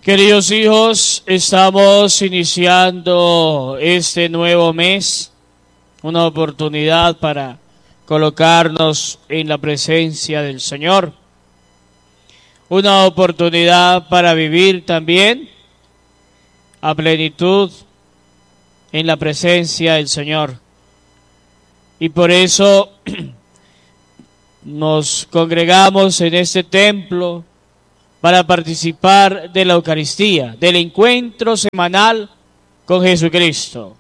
Queridos hijos, estamos iniciando este nuevo mes, una oportunidad para colocarnos en la presencia del Señor, una oportunidad para vivir también a plenitud en la presencia del Señor. Y por eso nos congregamos en este templo para participar de la Eucaristía, del encuentro semanal con Jesucristo.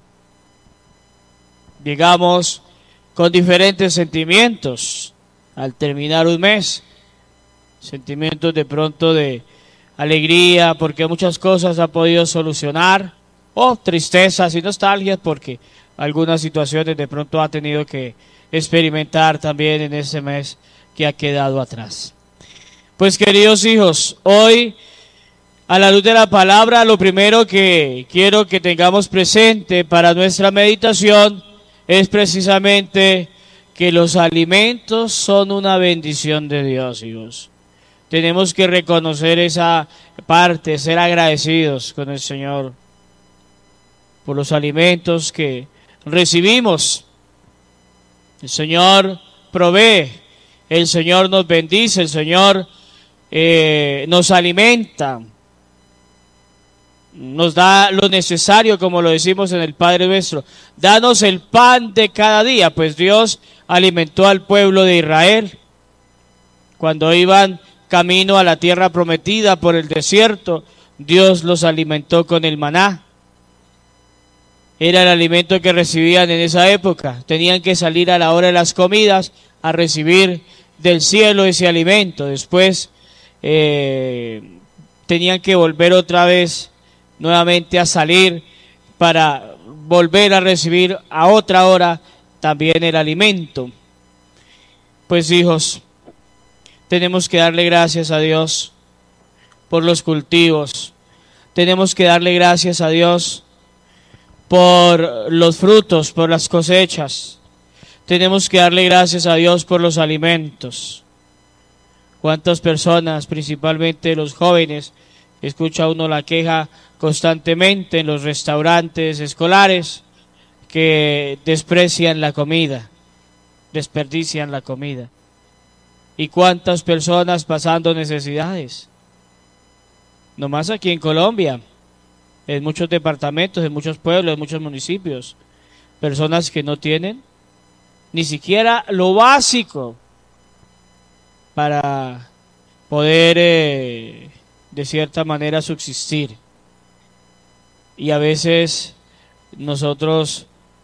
Llegamos con diferentes sentimientos al terminar un mes, sentimientos de pronto de alegría porque muchas cosas ha podido solucionar, o tristezas y nostalgias porque algunas situaciones de pronto ha tenido que experimentar también en ese mes que ha quedado atrás. Pues queridos hijos, hoy a la luz de la palabra, lo primero que quiero que tengamos presente para nuestra meditación es precisamente que los alimentos son una bendición de Dios, hijos. Tenemos que reconocer esa parte, ser agradecidos con el Señor por los alimentos que recibimos. El Señor provee, el Señor nos bendice, el Señor nos alimenta, nos da lo necesario, como lo decimos en el Padre Nuestro. Danos el pan de cada día, pues Dios alimentó al pueblo de Israel cuando iban camino a la tierra prometida por el desierto. Dios los alimentó con el maná. Era el alimento que recibían en esa época. Tenían que salir a la hora de las comidas a recibir del cielo ese alimento. Después tenían que volver otra vez nuevamente a salir para volver a recibir a otra hora también el alimento. Pues hijos, tenemos que darle gracias a Dios por los cultivos, tenemos que darle gracias a Dios por los frutos, por las cosechas, tenemos que darle gracias a Dios por los alimentos. ¿Cuántas personas, principalmente los jóvenes, escucha uno la queja constantemente en los restaurantes escolares que desprecian la comida, desperdician la comida? ¿Y cuántas personas pasando necesidades? Nomás aquí en Colombia, en muchos departamentos, en muchos pueblos, en muchos municipios, personas que no tienen ni siquiera lo básico para poder de cierta manera subsistir. Y a veces nosotros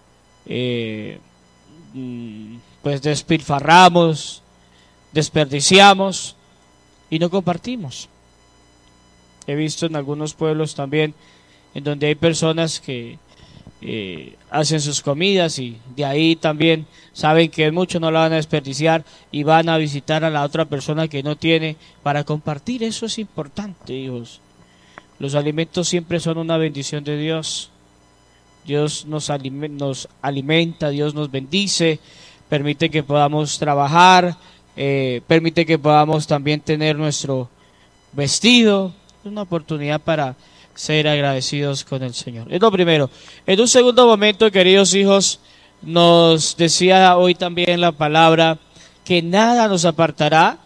pues despilfarramos, desperdiciamos y no compartimos. He visto en algunos pueblos también en donde hay personas que hacen sus comidas y de ahí también saben que mucho no la van a desperdiciar y van a visitar a la otra persona que no tiene para compartir. Eso es importante, hijos. Los alimentos siempre son una bendición de Dios. Dios nos alimenta, Dios nos bendice, permite que podamos trabajar, permite que podamos también tener nuestro vestido. Es una oportunidad para ser agradecidos con el Señor. Es lo primero. En un segundo momento, queridos hijos, nos decía hoy también la palabra que nada nos apartará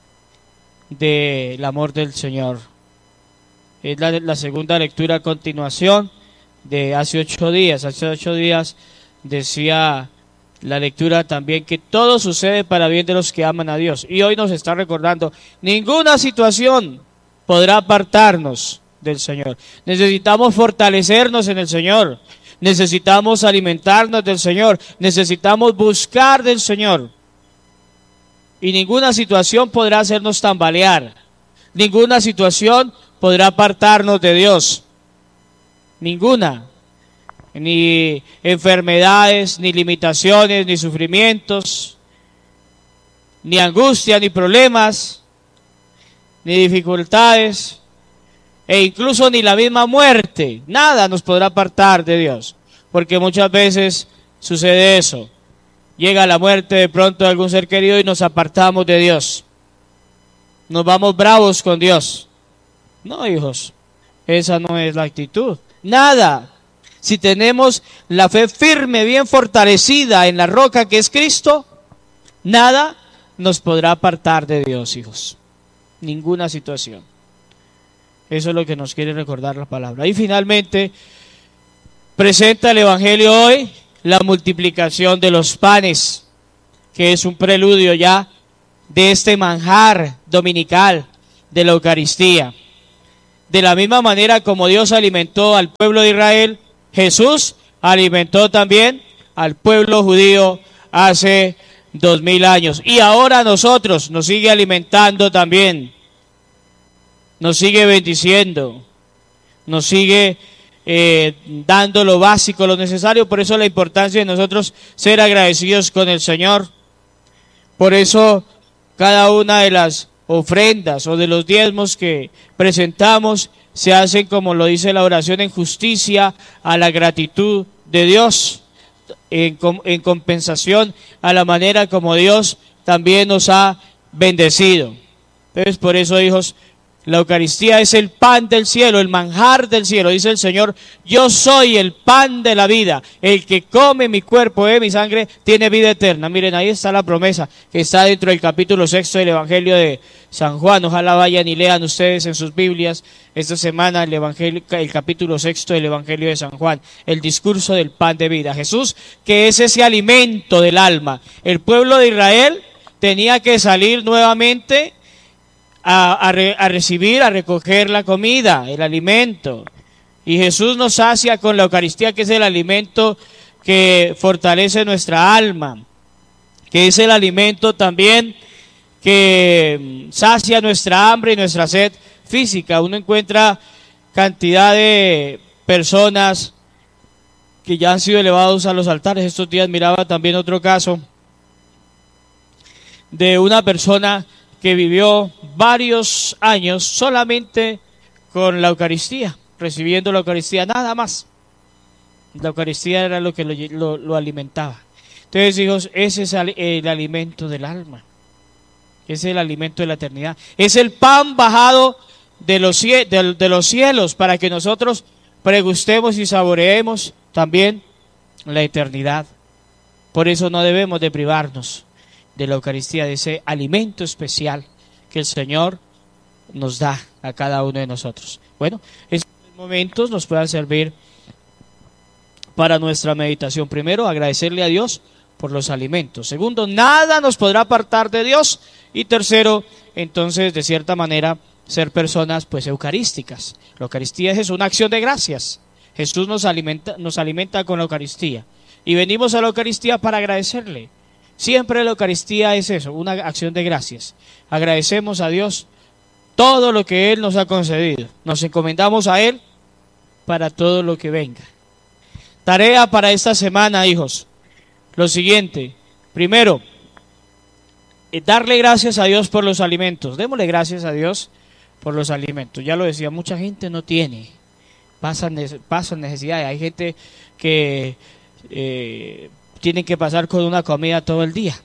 del amor del Señor. Es la segunda lectura a continuación de hace 8 días. Hace 8 días decía la lectura también que todo sucede para bien de los que aman a Dios. Y hoy nos está recordando, ninguna situación podrá apartarnos del Señor. Necesitamos fortalecernos en el Señor. Necesitamos alimentarnos del Señor. Necesitamos buscar del Señor. Y ninguna situación podrá hacernos tambalear. Ninguna situación podrá apartarnos de Dios. Ninguna. Ni enfermedades, ni limitaciones, ni sufrimientos, ni angustia, ni problemas, ni dificultades, e incluso ni la misma muerte. Nada nos podrá apartar de Dios, porque muchas veces sucede eso. Llega la muerte de pronto de algún ser querido y nos apartamos de Dios. Nos vamos bravos con Dios. No, hijos, esa no es la actitud. Nada. Si tenemos la fe firme, bien fortalecida en la roca que es Cristo, nada nos podrá apartar de Dios, hijos. Ninguna situación. Eso es lo que nos quiere recordar la palabra. Y finalmente, presenta el Evangelio hoy la multiplicación de los panes, que es un preludio ya de este manjar dominical de la Eucaristía. De la misma manera como Dios alimentó al pueblo de Israel, Jesús alimentó también al pueblo judío hace 2000 años. Y ahora a nosotros nos sigue alimentando también. Nos sigue bendiciendo. Nos sigue dando lo básico, lo necesario. Por eso la importancia de nosotros ser agradecidos con el Señor. Por eso cada una de las ofrendas o de los diezmos que presentamos se hacen, como lo dice la oración, en justicia a la gratitud de Dios, en compensación a la manera como Dios también nos ha bendecido. Entonces, por eso, hijos, la Eucaristía es el pan del cielo, el manjar del cielo. Dice el Señor: yo soy el pan de la vida. El que come mi cuerpo, mi sangre, tiene vida eterna. Miren, ahí está la promesa que está dentro del capítulo 6 del Evangelio de San Juan. Ojalá vayan y lean ustedes en sus Biblias esta semana el capítulo 6 del Evangelio de San Juan. El discurso del pan de vida. Jesús, que es ese alimento del alma. El pueblo de Israel tenía que salir nuevamente a recibir, a recoger la comida, el alimento. Y Jesús nos sacia con la Eucaristía, que es el alimento que fortalece nuestra alma, que es el alimento también que sacia nuestra hambre y nuestra sed física. Uno encuentra cantidad de personas que ya han sido elevados a los altares. Estos días miraba también otro caso de una persona que vivió varios años solamente con la Eucaristía, recibiendo la Eucaristía, nada más. La Eucaristía era lo que lo alimentaba. Entonces, hijos, ese es el alimento del alma, es el alimento de la eternidad, es el pan bajado de los cielos para que nosotros pregustemos y saboreemos también la eternidad. Por eso no debemos de privarnos de la Eucaristía, de ese alimento especial que el Señor nos da a cada uno de nosotros. Bueno, estos momentos nos puedan servir para nuestra meditación. Primero, agradecerle a Dios por los alimentos. Segundo, nada nos podrá apartar de Dios. Y tercero, entonces, de cierta manera, ser personas pues eucarísticas. La Eucaristía es una acción de gracias. Jesús nos alimenta con la Eucaristía. Y venimos a la Eucaristía para agradecerle. Siempre la Eucaristía es eso, una acción de gracias. Agradecemos a Dios todo lo que Él nos ha concedido. Nos encomendamos a Él para todo lo que venga. Tarea para esta semana, hijos. Lo siguiente. Primero, darle gracias a Dios por los alimentos. Démosle gracias a Dios por los alimentos. Ya lo decía, mucha gente no tiene. Pasan necesidades. Hay gente que tienen que pasar con una comida todo el día.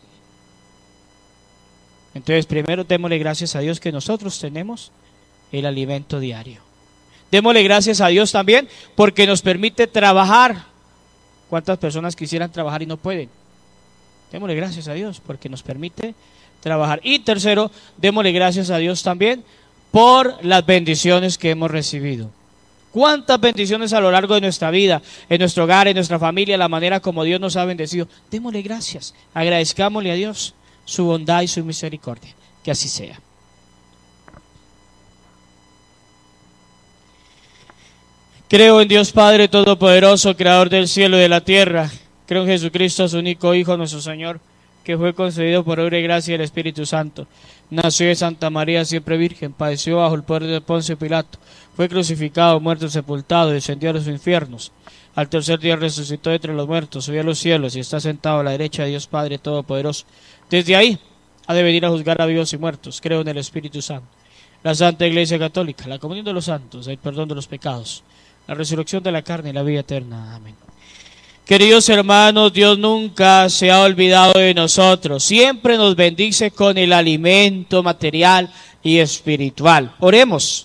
Entonces, primero démosle gracias a Dios que nosotros tenemos el alimento diario. Démosle gracias a Dios también porque nos permite trabajar. ¿Cuántas personas quisieran trabajar y no pueden? Démosle gracias a Dios porque nos permite trabajar. Y tercero, démosle gracias a Dios también por las bendiciones que hemos recibido. ¿Cuántas bendiciones a lo largo de nuestra vida, en nuestro hogar, en nuestra familia, la manera como Dios nos ha bendecido? Démosle gracias, agradezcámosle a Dios su bondad y su misericordia. Que así sea. Creo en Dios Padre Todopoderoso, Creador del cielo y de la tierra. Creo en Jesucristo, su único Hijo, nuestro Señor, que fue concebido por obra y gracia del Espíritu Santo. Nació de Santa María, siempre Virgen, padeció bajo el poder de Poncio Pilato, fue crucificado, muerto, sepultado, descendió a los infiernos. Al tercer día resucitó entre los muertos, subió a los cielos y está sentado a la derecha de Dios Padre Todopoderoso. Desde ahí ha de venir a juzgar a vivos y muertos. Creo en el Espíritu Santo, la Santa Iglesia Católica, la comunión de los santos, el perdón de los pecados, la resurrección de la carne y la vida eterna. Amén. Queridos hermanos, Dios nunca se ha olvidado de nosotros. Siempre nos bendice con el alimento material y espiritual. Oremos.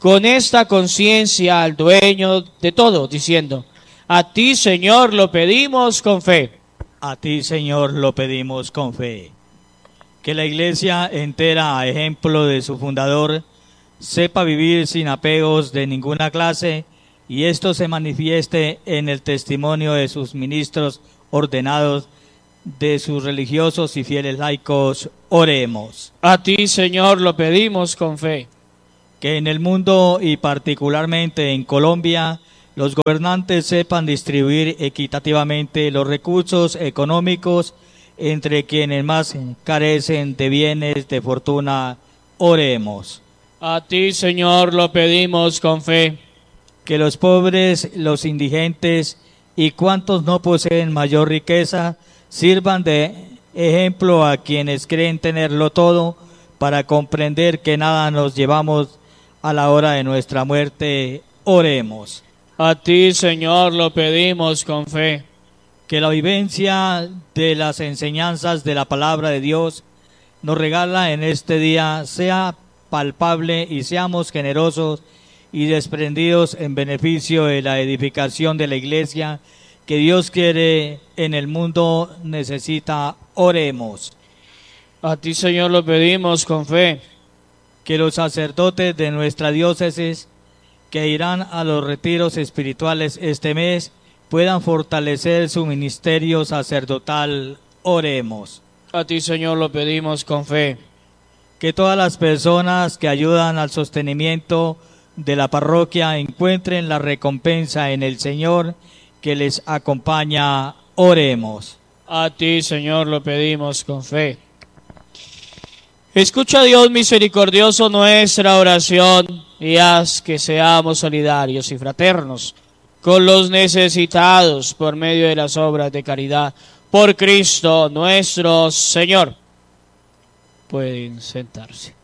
con esta conciencia al dueño de todo, diciendo: a ti, Señor, lo pedimos con fe. A ti, Señor, lo pedimos con fe. Que la Iglesia entera, a ejemplo de su fundador, sepa vivir sin apegos de ninguna clase, y esto se manifieste en el testimonio de sus ministros ordenados, de sus religiosos y fieles laicos. Oremos. A ti, Señor, lo pedimos con fe. Que en el mundo y particularmente en Colombia, los gobernantes sepan distribuir equitativamente los recursos económicos entre quienes más carecen de bienes de fortuna. Oremos. A ti, Señor, lo pedimos con fe. Que los pobres, los indigentes y cuantos no poseen mayor riqueza sirvan de ejemplo a quienes creen tenerlo todo, para comprender que nada nos llevamos a la hora de nuestra muerte. Oremos. A ti, Señor, lo pedimos con fe. Que la vivencia de las enseñanzas de la palabra de Dios nos regala en este día sea palpable y seamos generosos y desprendidos en beneficio de la edificación de la Iglesia que Dios quiere en el mundo necesita. Oremos. A ti, Señor, lo pedimos con fe. Que los sacerdotes de nuestra diócesis que irán a los retiros espirituales este mes puedan fortalecer su ministerio sacerdotal. Oremos. A ti, Señor, lo pedimos con fe. Que todas las personas que ayudan al sostenimiento de la parroquia encuentren la recompensa en el Señor que les acompaña. Oremos. A ti, Señor, lo pedimos con fe. Escucha, Dios misericordioso, nuestra oración y haz que seamos solidarios y fraternos con los necesitados por medio de las obras de caridad. Por Cristo nuestro Señor. Pueden sentarse.